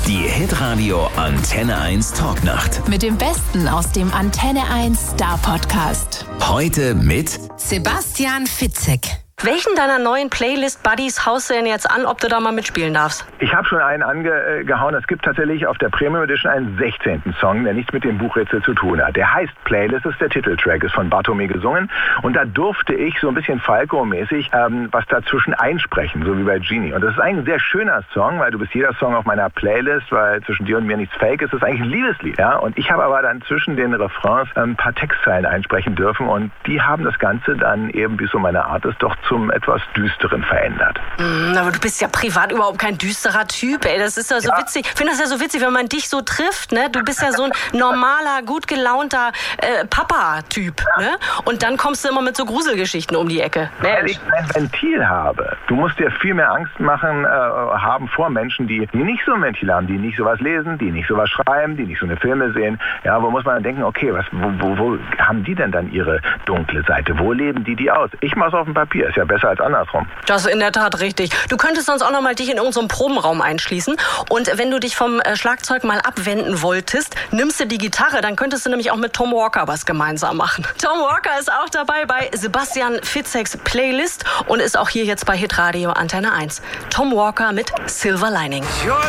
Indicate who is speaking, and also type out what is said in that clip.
Speaker 1: Die Hitradio Antenne 1 Talknacht.
Speaker 2: Mit dem Besten aus dem Antenne 1 Star Podcast.
Speaker 1: Heute mit
Speaker 2: Sebastian Fitzek.
Speaker 3: Welchen deiner neuen Playlist-Buddies haust du denn jetzt an, ob du da mal mitspielen darfst?
Speaker 4: Ich habe schon einen angehauen. Es gibt tatsächlich auf der Premium Edition einen 16. Song, der nichts mit dem Buchrätsel zu tun hat. Der heißt Playlist, ist der Titeltrack, ist von Bartome gesungen. Und da durfte ich so ein bisschen Falco-mäßig was dazwischen einsprechen, so wie bei Genie. Und das ist eigentlich ein sehr schöner Song, weil du bist jeder Song auf meiner Playlist, weil zwischen dir und mir nichts fake ist. Das ist eigentlich ein Liebeslied. Ja? Und ich habe aber dann zwischen den Refrains ein paar Textzeilen einsprechen dürfen. Und die haben das Ganze dann eben, wie so meine Art ist, doch zum etwas Düsteren verändert.
Speaker 3: Aber du bist ja privat überhaupt kein düsterer Typ, ey. Das ist ja so witzig. Ich finde das ja so witzig, wenn man dich so trifft, ne? Du bist ja so ein normaler, gut gelaunter Papa-Typ, ne? Und dann kommst du immer mit so Gruselgeschichten um die Ecke.
Speaker 4: Weil ich ein Ventil habe. Du musst dir viel mehr Angst machen haben vor Menschen, die nicht so ein Ventil haben, die nicht sowas lesen, die nicht sowas schreiben, die nicht so eine Filme sehen. Ja, wo muss man dann denken, okay, wo haben die denn dann ihre dunkle Seite? Wo leben die aus? Ich mach's auf dem Papier. Ist ja besser als andersrum.
Speaker 3: Das ist in der Tat richtig. Du könntest sonst auch noch mal dich in unserem Probenraum einschließen. Und wenn du dich vom Schlagzeug mal abwenden wolltest, nimmst du die Gitarre, dann könntest du nämlich auch mit Tom Walker was gemeinsam machen. Tom Walker ist auch dabei bei Sebastian Fitzeks Playlist und ist auch hier jetzt bei Hitradio Antenne 1. Tom Walker mit Silver Lining.
Speaker 5: Your